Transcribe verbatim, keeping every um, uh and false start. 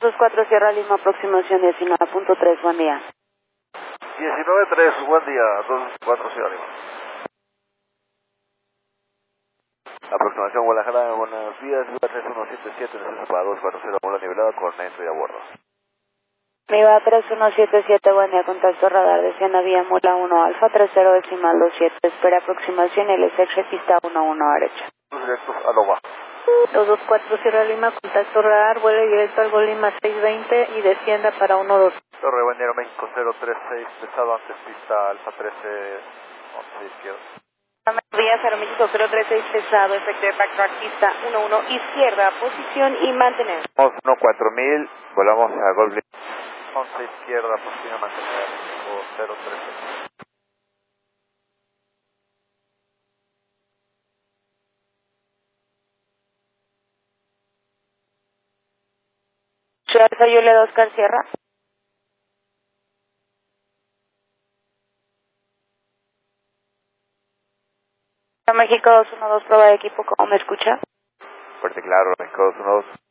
dos cuatro Sierra Lima, aproximación diecinueve punto tres, buen día. diecinueve punto tres, buen día, dos cuatro Sierra Lima. Aproximación Guadalajara, buenos días, Viva tres uno siete siete, necesito para dos cuatro cero, mola nivelada, con entro y a bordo. Viva tres uno siete siete, buen día, contacto radar, descienda vía Mula uno Alfa, tres cero decimal dos siete, espera aproximación, L S X pista uno uno a derecha. Directo a Loba. dos dos cuatro Sierra Lima, contacto radar, vuelo directo al Golima seiscientos veinte y descienda para uno dos. Torre Bañero México cero tres seis, pesado antes pista Alfa trece, once izquierda. Vía Cero México cero tres seis, pesado, efecto backtrack pista uno uno izquierda, posición y mantener. uno cuatro mil, volamos a Golf once izquierda, posición a mantener, cero tres seis. Ciudad Sayule dos Oscar Sierra. México dos uno dos, prueba de equipo, ¿cómo me escucha? Fuerte claro, México dos uno dos.